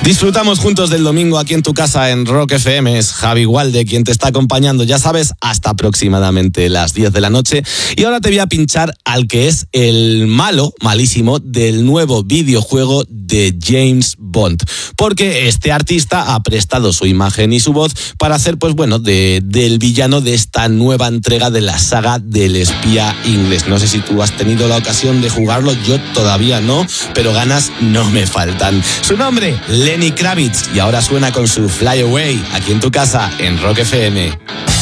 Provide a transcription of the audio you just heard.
Disfrutamos juntos del domingo aquí en tu casa en Rock FM. Es Javi Walde quien te está acompañando, ya sabes, hasta aproximadamente las 10 de la noche. Y ahora te voy a pinchar al que es el malísimo del nuevo videojuego de James Bond. Porque este artista ha prestado su imagen y su voz para hacer, pues bueno, del villano de esta nueva entrega de la saga del espía inglés. No sé si tú has tenido la ocasión de jugarlo, yo todavía no, pero ganas no me faltan. Su nombre, Lenny Kravitz, y ahora suena con su Fly Away aquí en tu casa en Rock FM.